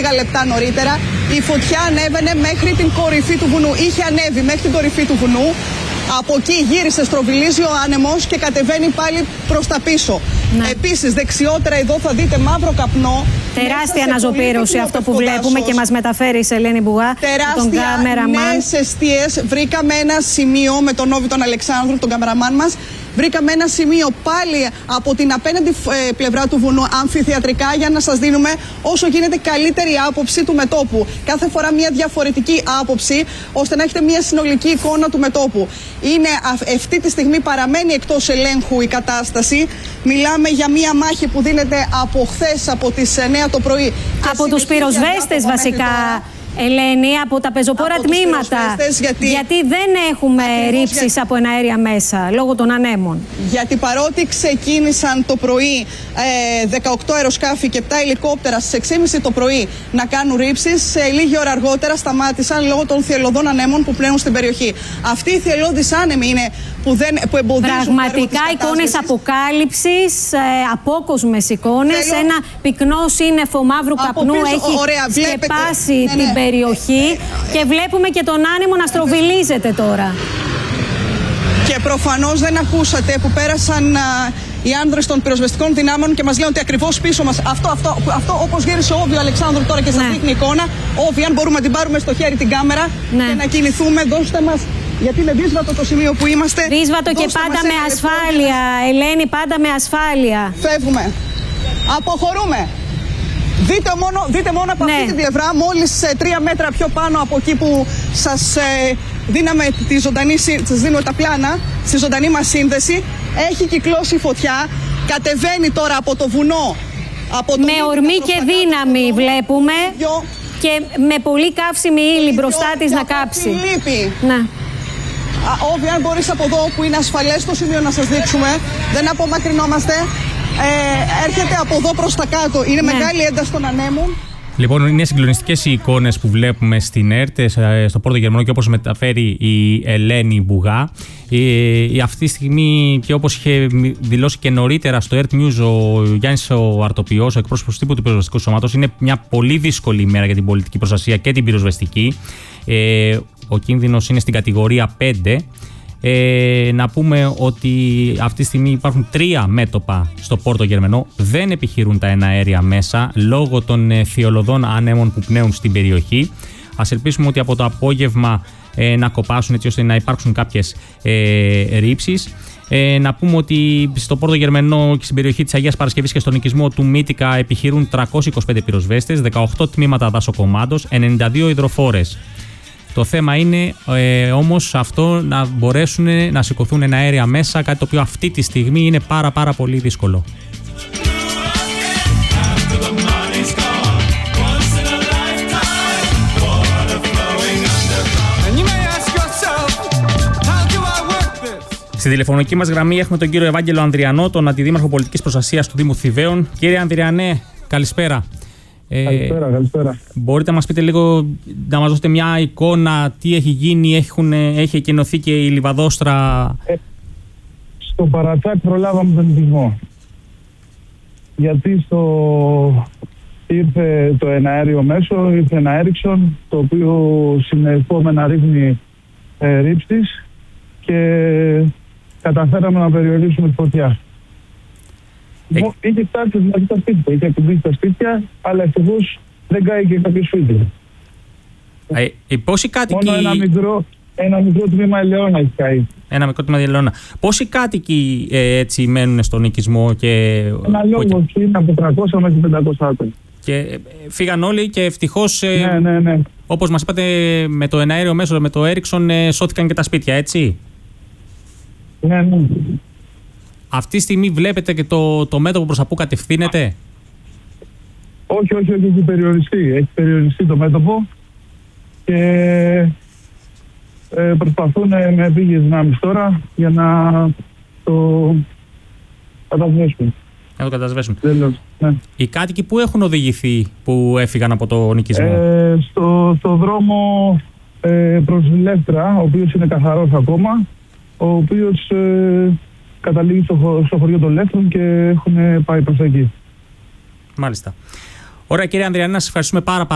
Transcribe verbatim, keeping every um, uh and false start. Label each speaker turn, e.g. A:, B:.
A: λίγα λεπτά νωρίτερα. Η φωτιά ανέβαινε μέχρι την κορυφή του βουνού. Είχε ανέβει μέχρι την κορυφή του βουνού. Από εκεί γύρισε, στροβιλίζει ο άνεμος και κατεβαίνει πάλι προς τα πίσω. Ναι. Επίσης, δεξιότερα εδώ θα δείτε μαύρο καπνό.
B: Τεράστια αναζωπήρωση αυτό που βλέπουμε και μας μεταφέρει η Σελένη Μπουγά.
A: Τεράστια νέες εστίες. Βρήκαμε ένα σημείο με τον Όβη τον Αλεξάνδρου, τον καμεραμάν μας. Βρήκαμε ένα σημείο πάλι από την απέναντι ε, πλευρά του βουνού, αμφιθεατρικά, για να σας δίνουμε όσο γίνεται καλύτερη άποψη του μετώπου. Κάθε φορά μια διαφορετική άποψη, ώστε να έχετε μια συνολική εικόνα του μετώπου. Είναι αυτή τη στιγμή παραμένει εκτός ελέγχου η κατάσταση. Μιλάμε για μια μάχη που δίνεται από χθες, από τις εννιά το πρωί.
B: Από τους πυροσβέστες βασικά. Ελένη, από τα πεζοπόρα από τμήματα. Γιατί... γιατί δεν έχουμε ρήψεις για... από εναέρια μέσα, λόγω των ανέμων.
A: Γιατί παρότι ξεκίνησαν το πρωί ε, δεκαοκτώ αεροσκάφη και επτά ελικόπτερα στις έξι και μισή το πρωί να κάνουν ρήψεις, σε λίγη ώρα αργότερα σταμάτησαν λόγω των θυελλωδών ανέμων που πλέουν στην περιοχή. Αυτοί οι θυελλώδεις άνεμοι είναι που, δεν, που εμποδίζουν.
B: Πραγματικά εικόνες αποκάλυψης, ε, απόκοσμες εικόνες. Θέλω... Ένα πυκνό σύννεφο μαύρου καπνού πίσω, έχει ωραία, σκεπάσει ναι, ναι. την περιοχή και βλέπουμε και τον άνεμο να στροβιλίζεται τώρα.
A: Και προφανώς δεν ακούσατε που πέρασαν α, οι άνδρες των πυροσβεστικών δυνάμεων και μας λένε ότι ακριβώς πίσω μας, αυτό, αυτό, αυτό όπως γύρισε ο Όβη ο Αλεξάνδρου τώρα και σας ναι. δείχνει εικόνα. Όβη, αν μπορούμε να την πάρουμε στο χέρι την κάμερα ναι. και να κινηθούμε, δώστε μας, γιατί είναι δύσβατο το σημείο που είμαστε.
B: Δύσβατο και πάντα με ασφάλεια, Ελένη, πάντα με ασφάλεια.
A: Φεύγουμε. Αποχωρούμε. Δείτε μόνο, δείτε μόνο από ναι. αυτή τη πλευρά, μόλις ε, τρία μέτρα πιο πάνω από εκεί που σας ε, δίναμε τη ζωντανή, σας δίνουμε τα πλάνα, στη ζωντανή μας σύνδεση, έχει κυκλώσει φωτιά, κατεβαίνει τώρα από το βουνό. Από το
B: με ορμή και δύναμη βλέπουμε δυο, και με πολύ καύσιμη ύλη μπροστά της να κάψει. Ναι.
A: Όβι, αν μπορείς από εδώ που είναι ασφαλές το σημείο να σας δείξουμε, δεν απομακρυνόμαστε. Ε, έρχεται από εδώ προς τα κάτω. Είναι ναι. μεγάλη ένταση των ανέμων.
C: Λοιπόν, είναι συγκλονιστικές οι εικόνες που βλέπουμε στην ΕΡΤ, στο Πόρτο Γερμανό, και όπως μεταφέρει η Ελένη Μπουγά. Η, αυτή τη στιγμή, και όπως είχε δηλώσει και νωρίτερα στο ΕΡΤ News ο Γιάννης ο Αρτοποιός, ο εκπρόσωπος τύπου του πυροσβεστικού σώματος, είναι μια πολύ δύσκολη ημέρα για την πολιτική προστασία και την πυροσβεστική. Ε, ο κίνδυνος είναι στην κατηγορία πέντε. Ε, να πούμε ότι αυτή τη στιγμή υπάρχουν τρία μέτωπα στο Πόρτο Γερμανό. Δεν επιχειρούν τα εναέρια μέσα λόγω των ε, θειολωδών άνεμων που πνέουν στην περιοχή. Ας ελπίσουμε ότι από το απόγευμα ε, να κοπάσουν, έτσι ώστε να υπάρξουν κάποιες ε, ρήψεις. Ε, να πούμε ότι στο Πόρτο Γερμανό και στην περιοχή της Αγίας Παρασκευής και στον οικισμό του Μύτικα επιχειρούν τριακόσιοι είκοσι πέντε πυροσβέστες, δεκαοκτώ τμήματα δασοκομάντος, ενενήντα δύο υδροφόρες. Το θέμα είναι ε, όμως αυτό, να μπορέσουν να σηκωθούν εναέρια μέσα, κάτι το οποίο αυτή τη στιγμή είναι πάρα πάρα πολύ δύσκολο. Στη τηλεφωνική μας γραμμή έχουμε τον κύριο Ευάγγελο Ανδριανό, τον Αντιδήμαρχο Πολιτικής Προστασίας του Δήμου Θηβαίων. Κύριε Ανδριανέ, καλησπέρα.
D: Καλησπέρα, καλησπέρα.
C: Μπορείτε να μας πείτε λίγο, να μας δώσετε μια εικόνα τι έχει γίνει, έχουν, έχει εκκοινωθεί και η Λιβαδόστρα.
D: Ε, στο Παρατσάκ προλάβαμε τον νοικισμό. Γιατί στο... ήρθε το εναέριο μέσο, ήρθε ένα Έριξον, το οποίο συνεχόμενα ρίχνει ε, ρήψεις και καταφέραμε να περιορίσουμε τη φωτιά. Ε... Είχε φτάσει δηλαδή τα σπίτια, είχε ακουμπήσει τα σπίτια, αλλά ευτυχώς δεν κάηκε κάποιο σπίτι.
C: Ε, ε, πόσοι κάτοικοι...
D: Μόνο ένα μικρό, ένα μικρό τμήμα ελαιώνα έχει καεί.
C: Ένα μικρό τμήμα ελαιώνα. Πόσοι κάτοικοι ε, έτσι μένουν στον οικισμό και...
D: Ένα λόγο είναι από τριακόσια μέχρι πεντακόσια άτομα.
C: Και ε, φύγαν όλοι και ευτυχώς, ε,
D: ναι, ναι, ναι.
C: όπως μας είπατε, με το εναέριο μέσο, με το Έριξον, ε, σώθηκαν και τα σπίτια, έτσι.
D: Ναι, ναι.
C: Αυτή τη στιγμή βλέπετε και το, το μέτωπο προς τα που κατευθύνεται.
D: Όχι, όχι, όχι, έχει περιοριστεί. Έχει περιοριστεί το μέτωπο και ε, προσπαθούν με επίγειες δυνάμεις τώρα για να το κατασβέσουν.
C: Να το κατασβέσουν.
D: Τέλος, ναι.
C: Οι κάτοικοι που έχουν οδηγηθεί, που έφυγαν από το νοικισμό?
D: Ε, στο, στο δρόμο ε, προς Λεύτρα, ο οποίος είναι καθαρός ακόμα, ο οποίος... Ε, καταλήγει στο, στο χωριό των Λεύθρων και έχουν πάει προς εκεί.
C: Μάλιστα. Ωραία, κύριε Ανδριανή, να σας ευχαριστούμε πάρα, πάρα